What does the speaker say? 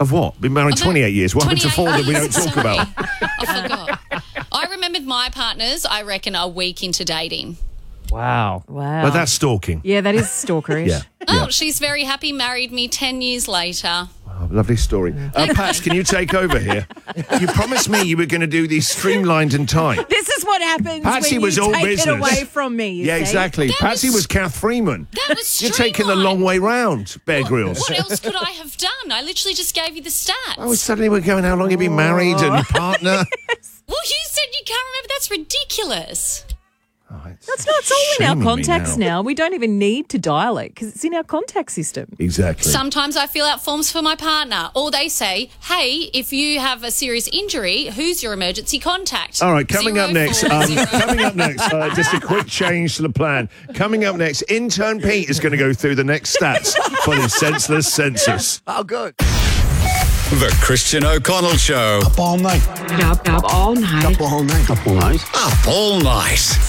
Of what? Been married 28 years. What happened to 4 that we don't talk about? I forgot. I remembered my partners, I reckon, a week into dating. Wow. But that's stalking. Yeah, that is stalkerish. Yeah. Oh, she's very happy, married me 10 years later. Oh, lovely story. Pats, can you take over here? You promised me you were going to do these streamlined and tight. This is what happens Patsy when was you all take business. it away from me, you Yeah, see. exactly. Patsy was Kath Freeman. That was You're taking the long way round, Bear Grylls. What else could I have done? I literally just gave you the stats. Oh, suddenly we're going, how long have you been married and your partner? Well, you said you can't remember. That's ridiculous. It's all in our shaming me contacts now. now. We don't even need to dial it because it's in our contact system. Exactly. Sometimes I fill out forms for my partner, or they say, hey, if you have a serious injury, who's your emergency contact? All right, coming up next, 0400. just a quick change to the plan. Coming up next, intern Pete is going to go through the next stats for the senseless census. Oh, good. The Christian O'Connell Show. Up all night. Up all night. Up all night. Up all night. Up all night.